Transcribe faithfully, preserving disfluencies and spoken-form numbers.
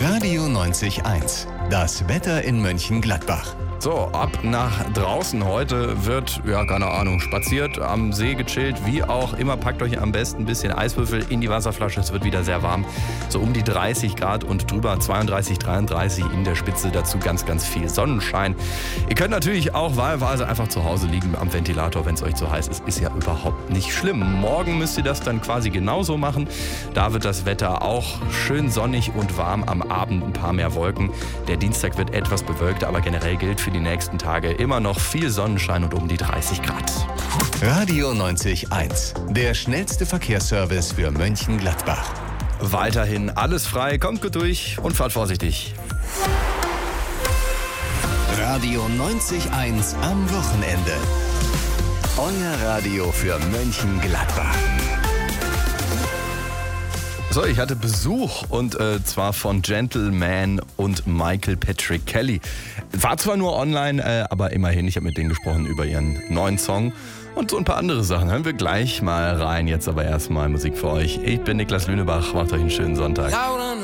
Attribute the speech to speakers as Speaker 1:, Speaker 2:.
Speaker 1: Radio neunzig eins. Das Wetter in Mönchengladbach.
Speaker 2: So, ab nach draußen. Heute wird, ja, keine Ahnung, spaziert, am See gechillt, wie auch immer. Packt euch am besten ein bisschen Eiswürfel in die Wasserflasche. Es wird wieder sehr warm. So um die dreißig Grad und drüber, zweiunddreißig, dreiunddreißig in der Spitze. Dazu ganz, ganz viel Sonnenschein. Ihr könnt natürlich auch wahlweise einfach zu Hause liegen am Ventilator, wenn es euch zu heiß ist. Ist ja überhaupt nicht schlimm. Morgen müsst ihr das dann quasi genauso machen. Da wird das Wetter auch schön sonnig und warm. Am Abend ein paar mehr Wolken. Der Dienstag wird etwas bewölkter, aber generell gilt für die nächsten Tage immer noch viel Sonnenschein und um die dreißig Grad.
Speaker 1: Radio neunzig eins. Der schnellste Verkehrsservice für Mönchengladbach.
Speaker 2: Weiterhin alles frei, kommt gut durch und fahrt vorsichtig.
Speaker 1: Radio neunzig eins am Wochenende. Euer Radio für Mönchengladbach.
Speaker 2: So, ich hatte Besuch und äh, zwar von Gentleman und Michael Patrick Kelly. War zwar nur online, äh, aber immerhin, ich habe mit denen gesprochen über ihren neuen Song und so ein paar andere Sachen. Hören wir gleich mal rein, jetzt aber erstmal Musik für euch. Ich bin Niklas Lünebach, macht euch einen schönen Sonntag.